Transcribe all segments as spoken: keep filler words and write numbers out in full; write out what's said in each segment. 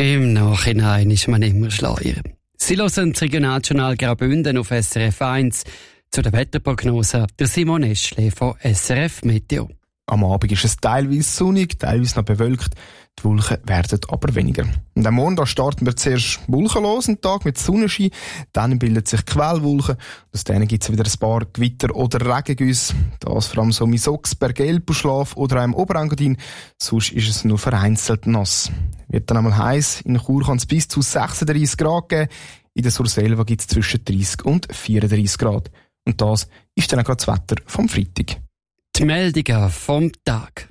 Im Nachhinein ist man immer schlauer. Sie hören das Regionaljournal Graubünden auf S R F eins. Zu der Wetterprognose der Simon Eschle von S R F Meteo. Am Abend ist es teilweise sonnig, teilweise noch bewölkt. Die Wolken werden aber weniger. Und am Morgen starten wir zuerst wolkenlos einen Tag mit Sonnenschein. Dann bilden sich Quellwolken. Aus denen gibt es wieder ein paar Gewitter oder Regengüsse. Das vor allem so im Socks, Bergelpuschlaf oder auch im Oberengadin. Sonst ist es nur vereinzelt nass. Wird dann einmal heiß. In Chur kann es bis zu sechsunddreissig Grad geben. In der Surselva gibt es zwischen dreißig und vierunddreissig Grad. Und das ist dann auch gerade das Wetter vom Freitag. Die Meldungen vom Tag.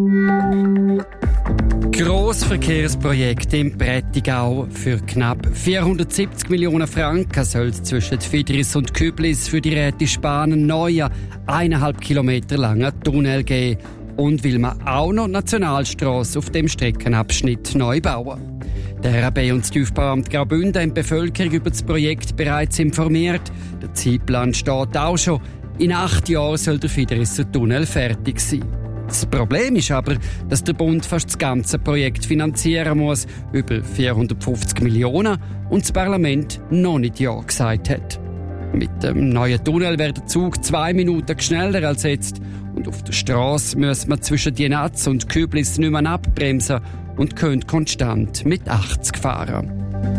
Grossverkehrsprojekt im Prättigau. Für knapp vierhundertsiebzig Millionen Franken soll es zwischen Fidris und Küblis für die Rätischbahn einen neuen, eineinhalb Kilometer langen Tunnel geben. Und will man auch noch die Nationalstrasse auf dem Streckenabschnitt neu bauen. Der R A B und das Tiefbauamt Graubünden haben die Bevölkerung über das Projekt bereits informiert. Der Zeitplan steht auch schon. In acht Jahren soll der Fidrisser Tunnel fertig sein. Das Problem ist aber, dass der Bund fast das ganze Projekt finanzieren muss, über vierhundertfünfzig Millionen, und das Parlament noch nicht Ja gesagt hat. Mit dem neuen Tunnel wäre der Zug zwei Minuten schneller als jetzt, und auf der Strasse muss man zwischen Jenatz und Küblis nicht mehr abbremsen und könnte konstant mit achtzig fahren.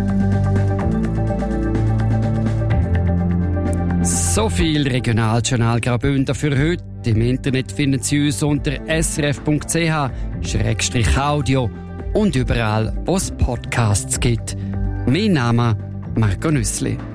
So viel Regionaljournal Graubünden für heute. Im Internet finden Sie uns unter s r f punkt c h schrägstrich audio und überall, wo es Podcasts gibt. Mein Name Marco Nüssli.